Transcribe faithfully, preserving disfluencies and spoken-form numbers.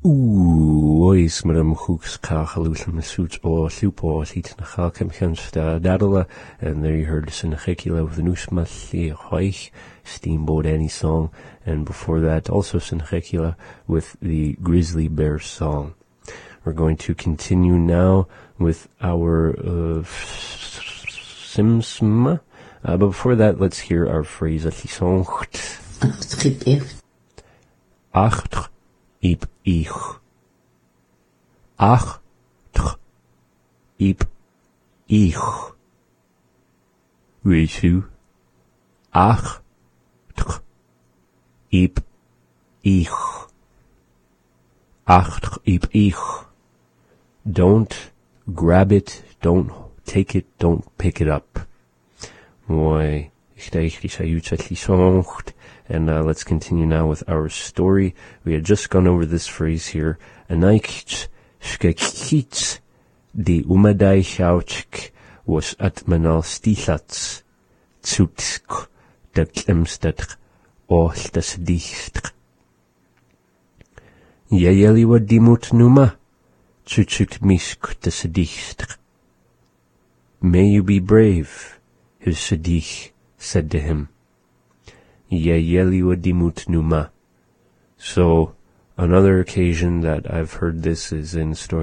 Ooh, ois madam hooks kachalutam suits or lupo heat na halkemchans dadala, and there you heard Sinachekula with the Nusmali Hoich, Steamboat Annie song, and before that also Sinachekula with the Grizzly Bear song. We're going to continue now with our uh, Simsma, uh, but before that, let's hear our phrase at Lisoncht. Acht ip ich. Ach, tch, ip, ich. Resu. Ach, tch, ip, ich. Ach, tch, ip, ich. Don't grab it, don't take it, don't pick it up. Moi, ich denke, ich habe And uh, let's continue now with our story. We had just gone over this phrase here. Anaikch shkekich di umadai shauchk was at manal stilats zutsk dat klemstad or das dicht. Yayeli wa dimut numa zutsuk misk das dicht. May you be brave, his Siddiq said to him. Yayeliwa dimut numa. So, another occasion that I've heard this is in story